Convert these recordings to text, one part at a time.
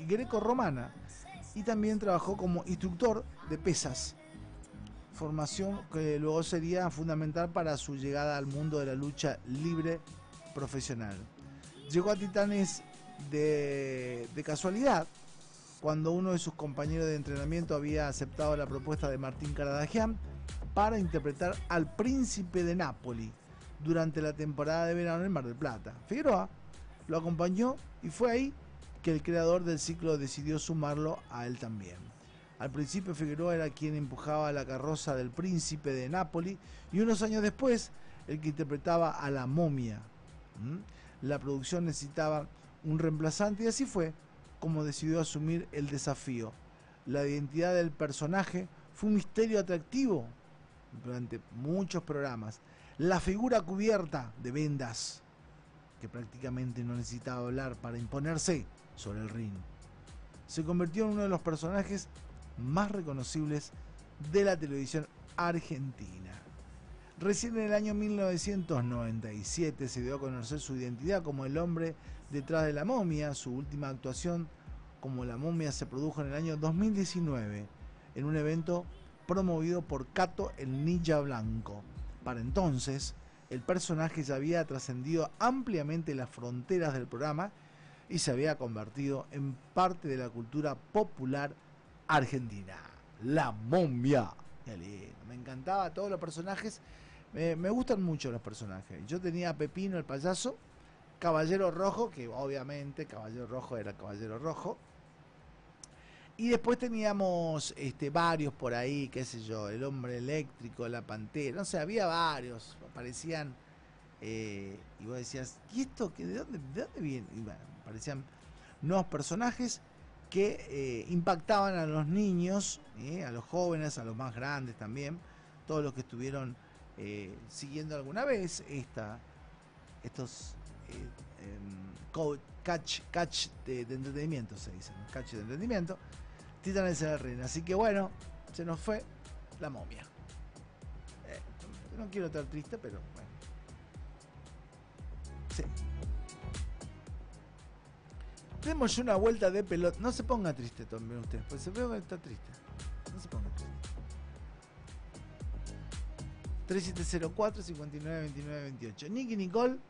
grecorromana y también trabajó como instructor de pesas, formación que luego sería fundamental para su llegada al mundo de la lucha libre profesional. Llegó a Titanes de casualidad, cuando uno de sus compañeros de entrenamiento había aceptado la propuesta de Martín Caradagian para interpretar al príncipe de Nápoli durante la temporada de verano en Mar del Plata. Figueroa lo acompañó y fue ahí que el creador del ciclo decidió sumarlo a él también. Al principio Figueroa era quien empujaba la carroza del príncipe de Nápoli y unos años después el que interpretaba a la momia. La producción necesitaba un reemplazante y así fue como decidió asumir el desafío. La identidad del personaje fue un misterio atractivo durante muchos programas. La figura cubierta de vendas, que prácticamente no necesitaba hablar para imponerse sobre el ring, se convirtió en uno de los personajes más reconocibles de la televisión argentina. Recién en el año 1997 se dio a conocer su identidad como el hombre detrás de la momia. Su última actuación como la momia se produjo en el año 2019 en un evento promovido por Cato el Ninja Blanco. Para entonces, el personaje ya había trascendido ampliamente las fronteras del programa y se había convertido en parte de la cultura popular argentina. La momia. Me encantaba todos los personajes. Me gustan mucho los personajes. Yo tenía a Pepino el payaso, Caballero Rojo, que obviamente Caballero Rojo era Caballero Rojo. Y después teníamos varios por ahí, qué sé yo, el Hombre Eléctrico, la Pantera, no sé, había varios, aparecían, y vos decías, ¿y esto de dónde viene? Y bueno, aparecían nuevos personajes que impactaban a los niños, a los jóvenes, a los más grandes también, todos los que estuvieron siguiendo alguna vez estos catch de entretenimiento, se dice, ¿no? Catch de entretenimiento, Titanes en el ring. Así que bueno, se nos fue la momia. No quiero estar triste, pero bueno. Sí. Demos una vuelta de pelota. No se ponga triste también usted, pues se ve que está triste. No se ponga triste. 3704 59 29 28. Nicky Nicole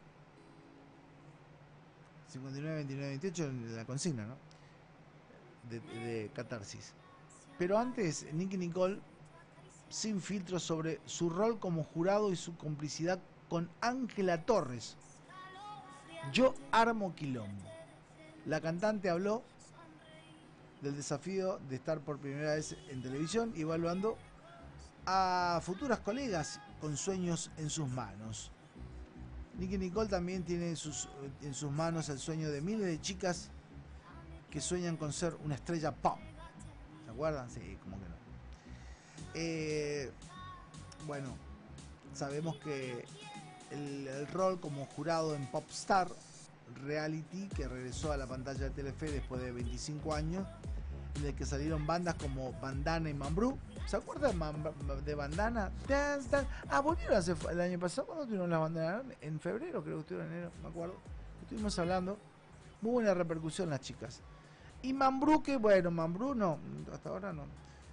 59 29 28, la consigna, ¿no? De Catarsis. Pero antes, Nicky Nicole sin filtro sobre su rol como jurado y su complicidad con Ángela Torres. Yo armo quilombo. La cantante habló del desafío de estar por primera vez en televisión, evaluando a futuras colegas con sueños en sus manos. Nicky Nicole también tiene en sus manos el sueño de miles de chicas que sueñan con ser una estrella pop. ¿Se acuerdan? Sí, como que no. Bueno, sabemos que el rol como jurado en Popstar Reality, que regresó a la pantalla de Telefe después de 25 años, en el que salieron bandas como Bandana y Mambrú. ¿Se acuerdan de Bandana? Dance, dance. Volvieron el año pasado, cuando tuvieron las bandanas, en febrero, creo que estuvieron en enero, me acuerdo. Estuvimos hablando. Muy buena repercusión las chicas. Y Mambrú, que bueno, Mambrú no, hasta ahora no.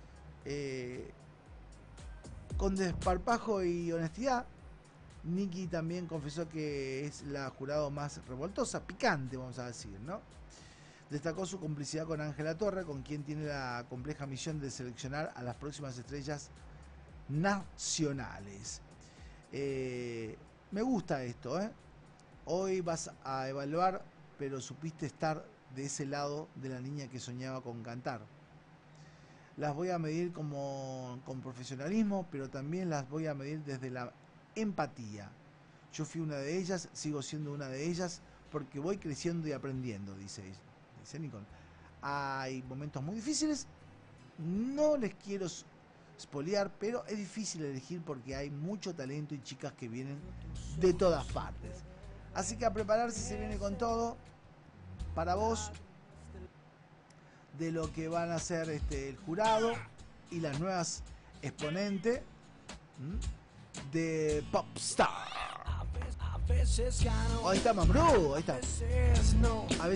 Con desparpajo y honestidad, Nicky también confesó que es la jurado más revoltosa, picante, vamos a decir, ¿no? Destacó su complicidad con Ángela Torre, con quien tiene la compleja misión de seleccionar a las próximas estrellas nacionales. Me gusta esto, ¿eh? Hoy vas a evaluar, pero supiste estar de ese lado de la niña que soñaba con cantar. Las voy a medir con profesionalismo, pero también las voy a medir desde la empatía. Yo fui una de ellas, sigo siendo una de ellas, porque voy creciendo y aprendiendo, dice Nicole. Hay momentos muy difíciles, no les quiero spoilear, pero es difícil elegir porque hay mucho talento y chicas que vienen de todas partes. Así que a prepararse, se viene con todo para vos, de lo que van a ser el jurado y las nuevas exponentes de Popstar. Ahí está Mambrú, ahí está. A veces